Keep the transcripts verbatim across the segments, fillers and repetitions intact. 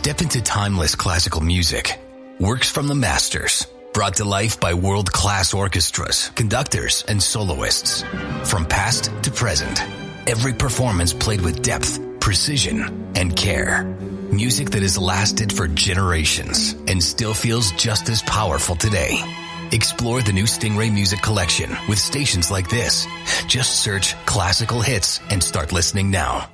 Step into timeless classical music. Works from the masters, brought to life by world-class orchestras, conductors, and soloists. From past to present, every performance played with depth, precision, and care. Music that has lasted for generations and still feels just as powerful today. Explore the new Stingray Music Collection with stations like this. Just search classical hits and start listening now.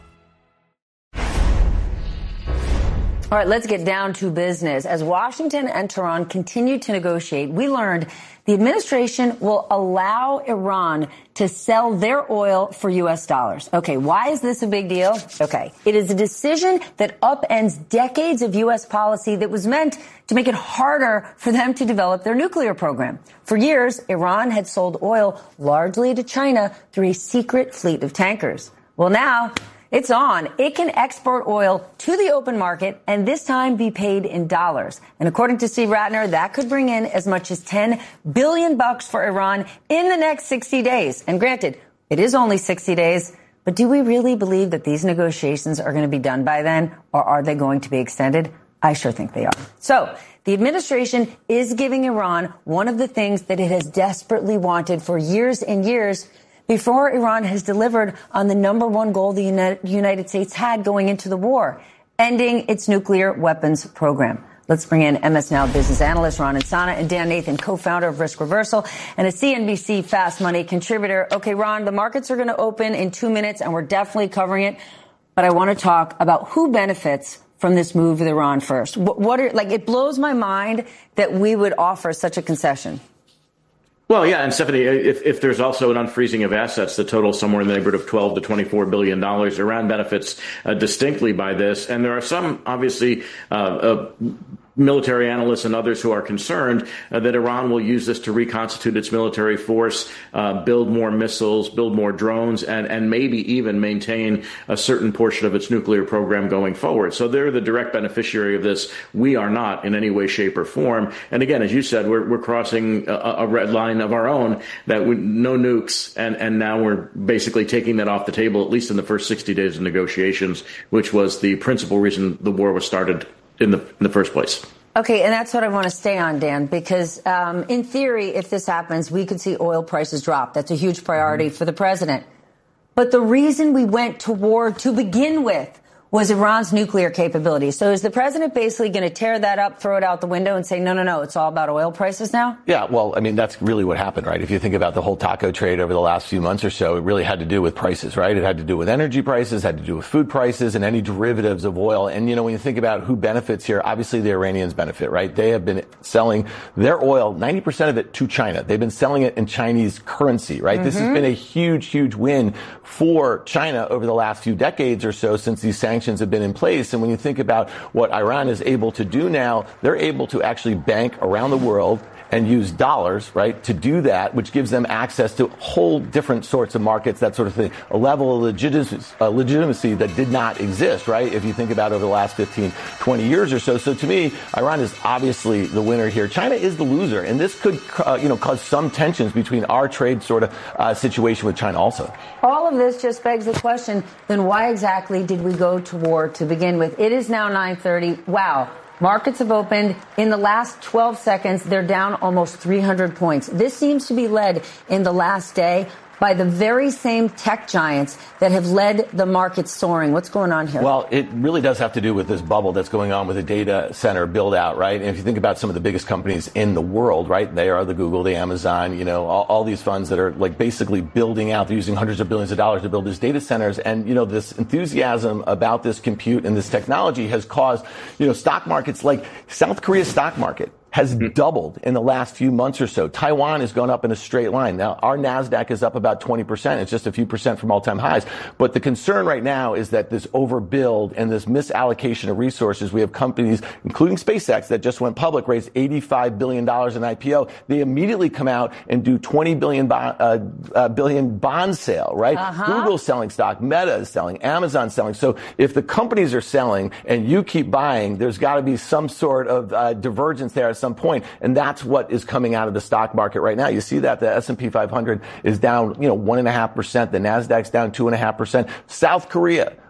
All right, let's get down to business. As Washington and Tehran continue to negotiate, we learned the administration will allow Iran to sell their oil for U S dollars. Okay, why is this a big deal? Okay, it is a decision that upends decades of U S policy that was meant to make it harder for them to develop their nuclear program. For years, Iran had sold oil largely to China through a secret fleet of tankers. Well, now it's on. It can export oil to the open market and this time be paid in dollars. And according to Steve Ratner, that could bring in as much as ten billion bucks for Iran in the next sixty days. And granted, it is only sixty days, but do we really believe that these negotiations are going to be done by then, or are they going to be extended? I sure think they are. So the administration is giving Iran one of the things that it has desperately wanted for years and years, before Iran has delivered on the number one goal the United States had going into the war, ending its nuclear weapons program. Let's bring in M S N L business analyst Ron Insana and Dan Nathan, co-founder of Risk Reversal and a C N B C Fast Money contributor. Okay, Ron, the markets are going to open in two minutes and we're definitely covering it. But I want to talk about who benefits from this move with Iran first. What, what are, like, it blows my mind that we would offer such a concession. Well, yeah, and Stephanie, if, if there's also an unfreezing of assets that total somewhere in the neighborhood of twelve to twenty-four billion dollars, Iran benefits uh, distinctly by this. And there are some, obviously, uh, uh, military analysts and others who are concerned uh, that Iran will use this to reconstitute its military force, uh, build more missiles, build more drones, and, and maybe even maintain a certain portion of its nuclear program going forward. So they're the direct beneficiary of this. We are not in any way, shape, or form. And again, as you said, we're, we're crossing a, a red line of our own, that we, no nukes, and, and now we're basically taking that off the table, at least in the first sixty days of negotiations, which was the principal reason the war was started in the in the first place. Okay, and that's what I want to stay on, Dan, because um, in theory, if this happens, we could see oil prices drop. That's a huge priority mm-hmm. for the president. But the reason we went to war to begin with was Iran's nuclear capability. So is the president basically going to tear that up, throw it out the window, and say, no, no, no, it's all about oil prices now? Yeah, well, I mean, that's really what happened, right? If you think about the whole taco trade over the last few months or so, it really had to do with prices, right? It had to do with energy prices, had to do with food prices, and any derivatives of oil. And, you know, when you think about who benefits here, obviously the Iranians benefit, right? They have been selling their oil, ninety percent of it, to China. They've been selling it in Chinese currency, right? Mm-hmm. This has been a huge, huge win for China over the last few decades or so since these sanctions have been in place. And when you think about what Iran is able to do now, they're able to actually bank around the world and use dollars, right, to do that, which gives them access to whole different sorts of markets, that sort of thing, a level of legitimacy, uh, legitimacy that did not exist, right, if you think about over the last fifteen, twenty years or so. So to me, Iran is obviously the winner here. China is the loser, and this could, uh, you know, cause some tensions between our trade sort of uh, situation with China also. All of this just begs the question, then why exactly did we go to war to begin with? It is now nine thirty. Wow. Markets have opened. In the last twelve seconds, they're down almost three hundred points. This seems to be led in the last day by the very same tech giants that have led the market soaring. What's going on here? Well, it really does have to do with this bubble that's going on with the data center build out, right? And if you think about some of the biggest companies in the world, right, they are the Google, the Amazon, you know, all, all these funds that are like basically building out. They're using hundreds of billions of dollars to build these data centers. And, you know, this enthusiasm about this compute and this technology has caused, you know, stock markets like South Korea's stock market has doubled in the last few months or so. Taiwan has gone up in a straight line. Now, our NASDAQ is up about twenty percent. It's just a few percent from all-time highs. But the concern right now is that this overbuild and this misallocation of resources, we have companies, including SpaceX, that just went public, raised eighty-five billion dollars in I P O. They immediately come out and do twenty billion dollars bond, uh, uh, billion bond sale, right? Uh-huh. Google's selling stock. Meta is selling. Amazon's selling. So if the companies are selling and you keep buying, there's got to be some sort of uh, divergence there some point, and that's what is coming out of the stock market right now. You see that the S and P five hundred is down, you know, one and a half percent. The Nasdaq's down two and a half percent. South Korea,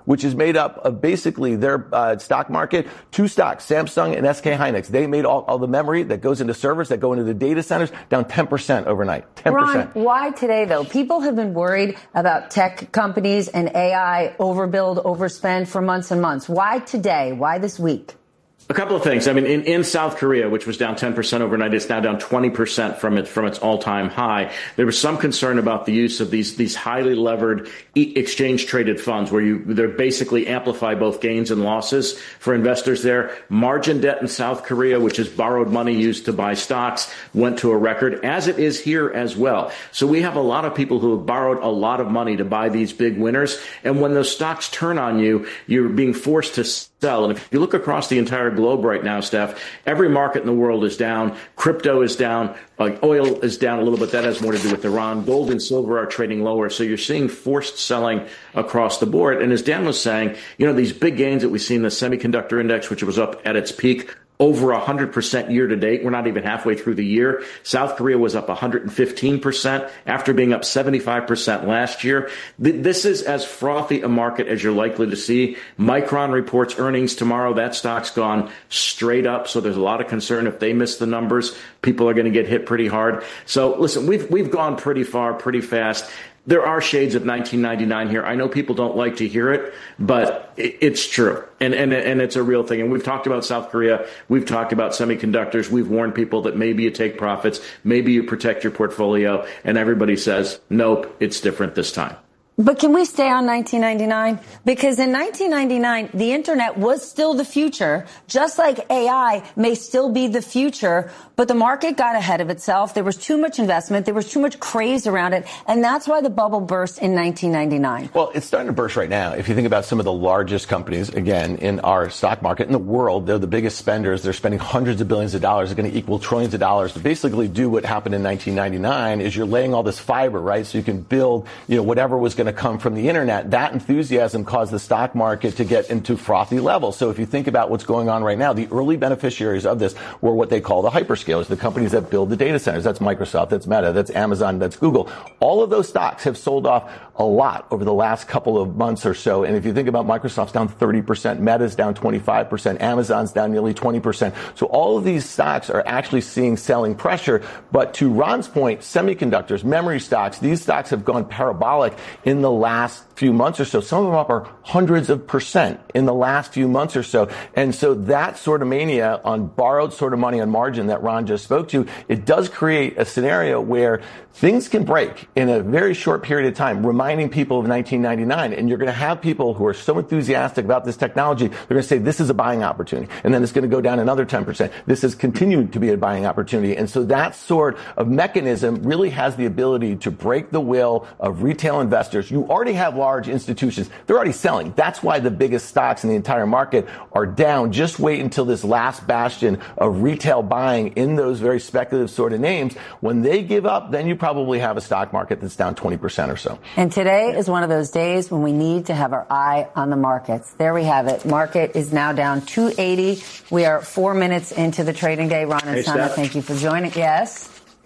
which is made up of basically their uh, stock market, two stocks, Samsung and S K Hynix. They made all, all the memory that goes into servers, that go into the data centers, down ten percent overnight. ten percent. Ron, why today, though? People have been worried about tech companies and A I overbuild, overspend for months and months. Why today? Why this week? A couple of things. I mean, in, in South Korea, which was down ten percent overnight, it's now down twenty percent from it from its all-time high. There was some concern about the use of these these highly levered e- exchange-traded funds, where you they basically amplify both gains and losses for investors there. Margin debt in South Korea, which is borrowed money used to buy stocks, went to a record, as it is here as well. So we have a lot of people who have borrowed a lot of money to buy these big winners, and when those stocks turn on you, you're being forced to sell. And if you look across the entire globe right now, Steph, every market in the world is down. Crypto is down. Uh, oil is down a little bit. That has more to do with Iran. Gold and silver are trading lower. So you're seeing forced selling across the board. And as Dan was saying, you know, these big gains that we see in the semiconductor index, which was up at its peak, over one hundred percent year to date. We're not even halfway through the year. South Korea was up one hundred fifteen percent after being up seventy-five percent last year. This is as frothy a market as you're likely to see. Micron reports earnings tomorrow. That stock's gone straight up. So there's a lot of concern if they miss the numbers, people are going to get hit pretty hard. So listen, we've, we've gone pretty far, pretty fast. There are shades of nineteen ninety-nine here. I know people don't like to hear it, but it's true. And, and, and it's a real thing. And we've talked about South Korea. We've talked about semiconductors. We've warned people that maybe you take profits, maybe you protect your portfolio. And everybody says, nope, it's different this time. But can we stay on nineteen ninety-nine? Because in nineteen ninety-nine, the internet was still the future, just like A I may still be the future. But the market got ahead of itself. There was too much investment. There was too much craze around it. And that's why the bubble burst in nineteen ninety-nine. Well, it's starting to burst right now. If you think about some of the largest companies, again, in our stock market, in the world, they're the biggest spenders. They're spending hundreds of billions of dollars. They're going to equal trillions of dollars to basically do what happened in nineteen ninety-nine is you're laying all this fiber, right? So you can build, you know, whatever was going to come from the internet. That enthusiasm caused the stock market to get into frothy levels. So if you think about what's going on right now, the early beneficiaries of this were what they call the hyperscalers, the companies that build the data centers. That's Microsoft, that's Meta, that's Amazon, that's Google. All of those stocks have sold off a lot over the last couple of months or so. And if you think about Microsoft's down thirty percent, Meta's down twenty-five percent, Amazon's down nearly twenty percent. So all of these stocks are actually seeing selling pressure. But to Ron's point, semiconductors, memory stocks, these stocks have gone parabolic in the last few months or so. Some of them up are hundreds of percent in the last few months or so. And so that sort of mania on borrowed sort of money on margin that Ron just spoke to, it does create a scenario where things can break in a very short period of time, reminding people of nineteen ninety-nine. And you're going to have people who are so enthusiastic about this technology, they're going to say this is a buying opportunity. And then it's going to go down another ten percent. This has continued to be a buying opportunity. And so that sort of mechanism really has the ability to break the will of retail investors. You already have large institutions. They're already selling. That's why the biggest stocks in the entire market are down. Just wait until this last bastion of retail buying in those very speculative sort of names. When they give up, then you probably have a stock market that's down twenty percent or so. And today is one of those days when we need to have our eye on the markets. There we have it. Market is now down two eighty. We are four minutes into the trading day. Ron and hey, Sana, Steph. thank you for joining. Yes.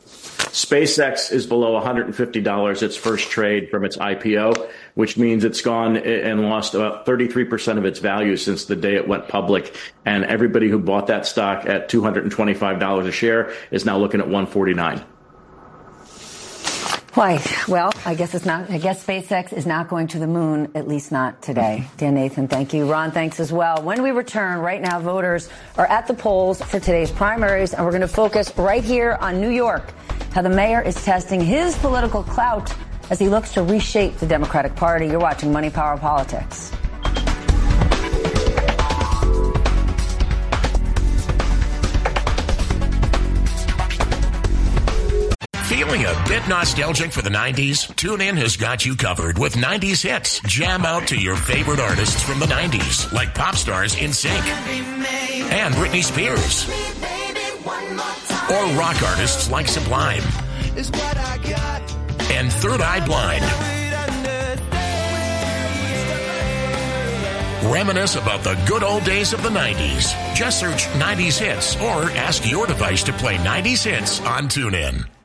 SpaceX is below one hundred fifty dollars its first trade from its I P O, which means it's gone and lost about thirty-three percent of its value since the day it went public. And everybody who bought that stock at two hundred twenty-five dollars a share is now looking at one forty-nine. Why? Well, I guess it's not. I guess SpaceX is not going to the moon, at least not today. Dan Nathan, thank you. Ron, thanks as well. When we return, right now, voters are at the polls for today's primaries, and we're going to focus right here on New York, how the mayor is testing his political clout as he looks to reshape the Democratic Party. You're watching Money Power Politics. Feeling a bit nostalgic for the nineties? TuneIn has got you covered with nineties hits. Jam out to your favorite artists from the nineties, like pop stars NSYNC and Britney Spears, or rock artists like Sublime and Third Eye Blind. Reminisce about the good old days of the nineties. Just search nineties hits or ask your device to play nineties hits on TuneIn.